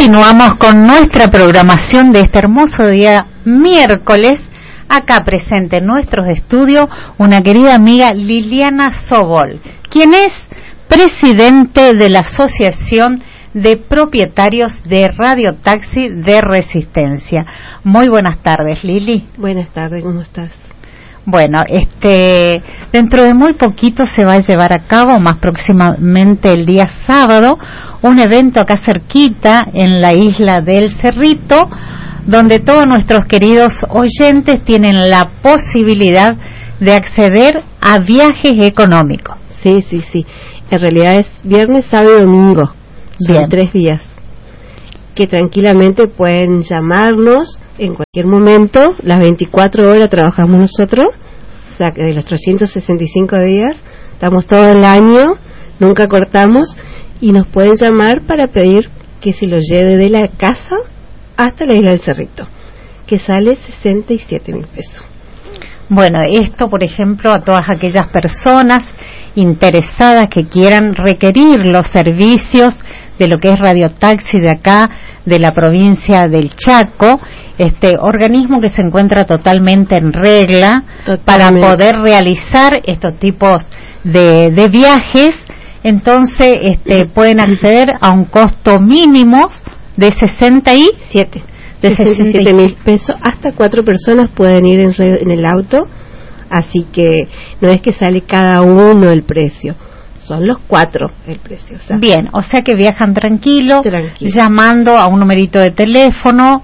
Continuamos con nuestra programación de este hermoso día miércoles. Acá presente en nuestros estudios una querida amiga Liliana Sobol, quien es presidente de la Asociación de Propietarios de Radiotaxi de Resistencia. Muy buenas tardes, Lili. Buenas tardes, ¿cómo estás? Bueno, dentro de muy poquito se va a llevar a cabo, más próximamente el día sábado, un evento acá cerquita en la isla del Cerrito, donde todos nuestros queridos oyentes tienen la posibilidad de acceder a viajes económicos. Sí. En realidad es viernes, sábado y domingo. Son 3 días. Que tranquilamente pueden llamarnos en cualquier momento. Las 24 horas trabajamos nosotros. O sea que de los 365 días estamos todo el año, nunca cortamos. Y nos pueden llamar para pedir que se lo lleve de la casa hasta la isla del Cerrito, que sale 67.000 pesos. Bueno, esto, por ejemplo, a todas aquellas personas interesadas que quieran requerir los servicios de lo que es Radiotaxi de acá, de la provincia del Chaco, este organismo que se encuentra totalmente en regla para poder realizar estos tipos de viajes. Entonces, pueden acceder a un costo mínimo de 67.000 pesos. Hasta 4 personas pueden ir en el auto, así que no es que sale cada uno el precio, son los 4 el precio. Bien, o sea que viajan tranquilo, llamando a un numerito de teléfono,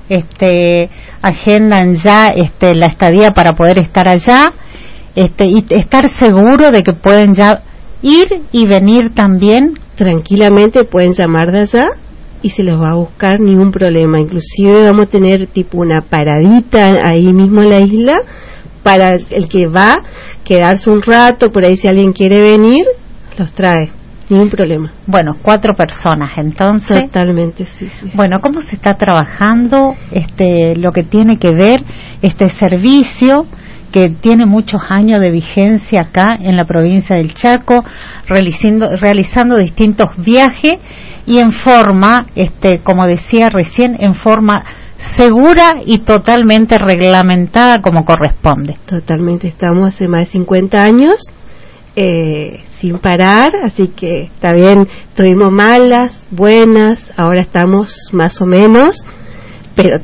agendan ya la estadía para poder estar allá, y estar seguro de que pueden ya ir y venir también. Tranquilamente pueden llamar de allá y se los va a buscar, ningún problema. Inclusive vamos a tener tipo una paradita ahí mismo en la isla para el que va a quedarse un rato, por ahí si alguien quiere venir, los trae, ningún problema. Bueno, 4 personas entonces. Totalmente, sí. Bueno, ¿cómo se está trabajando lo que tiene que ver este servicio que tiene muchos años de vigencia acá en la provincia del Chaco, realizando distintos viajes y en forma, como decía recién, en forma segura y totalmente reglamentada como corresponde? Totalmente, estamos hace más de 50 años sin parar, así que está bien, tuvimos malas, buenas, ahora estamos más o menos, pero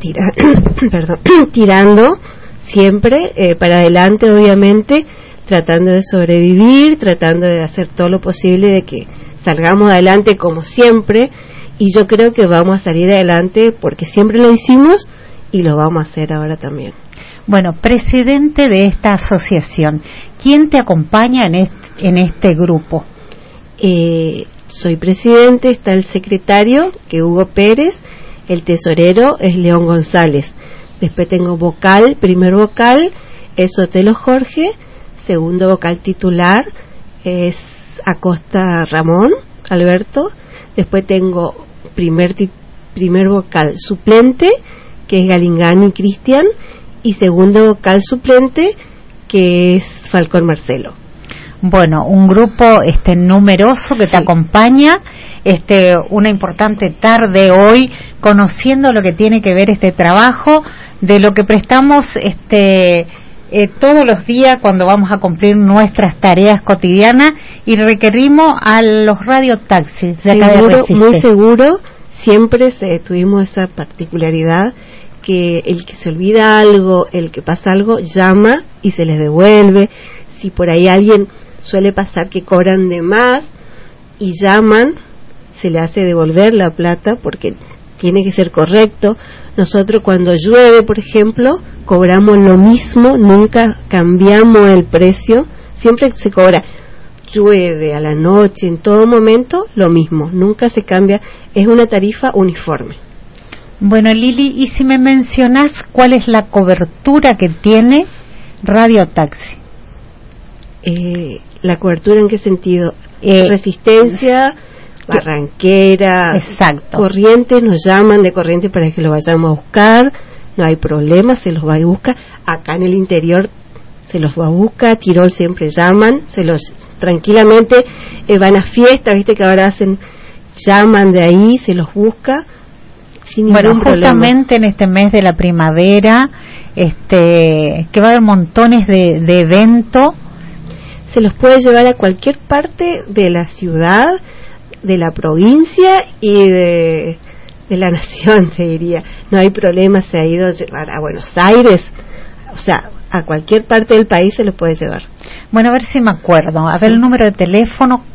tirando siempre para adelante, obviamente, tratando de sobrevivir, tratando de hacer todo lo posible de que salgamos adelante como siempre, y yo creo que vamos a salir adelante porque siempre lo hicimos y lo vamos a hacer ahora también. Bueno, presidente de esta asociación, ¿quién te acompaña en este grupo? Soy presidente, está el secretario, que es Hugo Pérez, el tesorero es León González. Después tengo vocal, primer vocal es Sotelo Jorge, segundo vocal titular es Acosta Ramón Alberto, después tengo primer vocal suplente, que es Galingani Cristian, y segundo vocal suplente, que es Falcón Marcelo. Bueno, un grupo numeroso que te acompaña, una importante tarde hoy, conociendo lo que tiene que ver este trabajo, de lo que prestamos todos los días cuando vamos a cumplir nuestras tareas cotidianas y requerimos a los radiotaxis de acá de Resiste. Muy seguro, siempre tuvimos esa particularidad que el que se olvida algo, el que pasa algo, llama y se les devuelve. Si por ahí alguien suele pasar que cobran de más y llaman, se le hace devolver la plata porque tiene que ser correcto. Nosotros cuando llueve, por ejemplo, cobramos lo mismo, nunca cambiamos el precio, siempre se cobra, llueve, a la noche, en todo momento, lo mismo, nunca se cambia, es una tarifa uniforme. Bueno, Lili, y si me mencionás cuál es la cobertura que tiene Radiotaxi. ¿La cobertura en qué sentido? Resistencia, Barranquera, exacto. Corrientes, nos llaman de Corrientes para que lo vayamos a buscar, no hay problema, se los va a buscar. Acá en el interior se los va a buscar, Tirol siempre llaman, tranquilamente van a fiestas, viste que ahora llaman de ahí, se los busca, sin ningún bueno, problema. Justamente en este mes de la primavera, que va a haber montones de eventos. Se los puede llevar a cualquier parte de la ciudad, de la provincia y de la nación, se diría. No hay problema, se ha ido a llevar a Buenos Aires, o sea, a cualquier parte del país se los puede llevar. Bueno, a ver si me acuerdo. A ver el número de teléfono,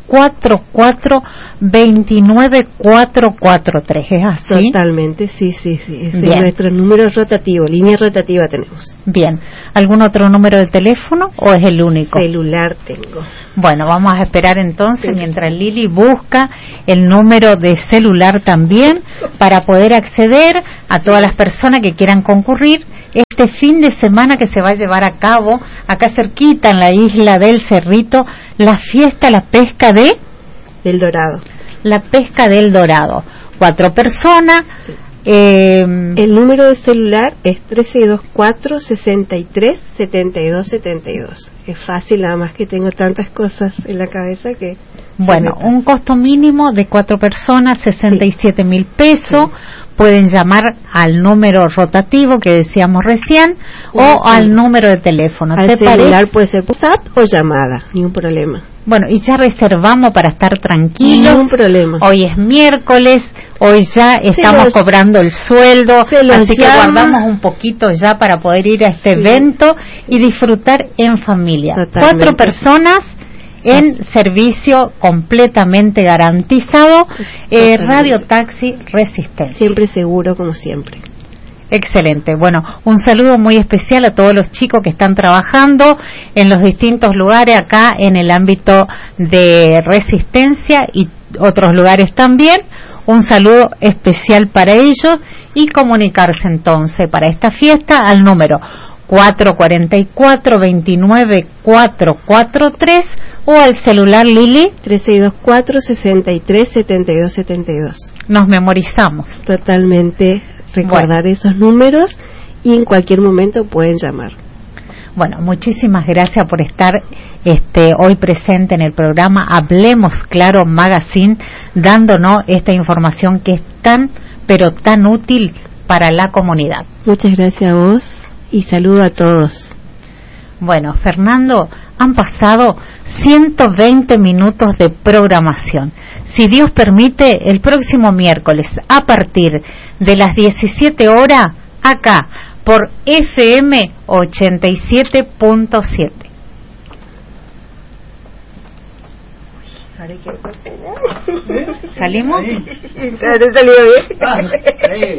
44-29-443, ¿es así? Totalmente, sí. Es nuestro número rotativo, línea rotativa tenemos. Bien. ¿Algún otro número de teléfono o es el único? Celular tengo. Bueno, vamos a esperar entonces mientras Lili busca el número de celular también para poder acceder a todas las personas que quieran concurrir este fin de semana que se va a llevar a cabo acá cerquita en la isla del Cerrito, la fiesta, la pesca del Dorado. La pesca del Dorado. 4 personas. Sí. El número de celular es 1324-63-7272. Es fácil, nada más que tengo tantas cosas en la cabeza que... Bueno, un costo mínimo de 4 personas, 67.000 pesos. Sí. Pueden llamar al número rotativo que decíamos recién o al número de teléfono. Al celular puede ser WhatsApp o llamada, ningún problema. Bueno, y ya reservamos para estar tranquilos. Ningún problema. Hoy es miércoles, hoy ya estamos cobrando el sueldo, así que guardamos un poquito ya para poder ir a este evento y disfrutar en familia. Totalmente. 4 personas en servicio completamente garantizado, Radio Taxi Resistencia. Siempre seguro, como siempre. Excelente. Bueno, un saludo muy especial a todos los chicos que están trabajando en los distintos lugares acá en el ámbito de Resistencia y otros lugares también. Un saludo especial para ellos y comunicarse entonces para esta fiesta al número 444-29-443 o al celular Lili 1324-63-7272. Nos memorizamos. Totalmente, recordar esos números y en cualquier momento pueden llamar. Bueno, muchísimas gracias por estar hoy presente en el programa Hablemos Claro Magazine, dándonos esta información que es tan, pero tan útil para la comunidad. Muchas gracias a vos y saludo a todos. Bueno, Fernando, han pasado 120 minutos de programación. Si Dios permite, el próximo miércoles, a partir de las 17 horas, acá, por FM 87.7. ¿Salimos? Claro, salió bien.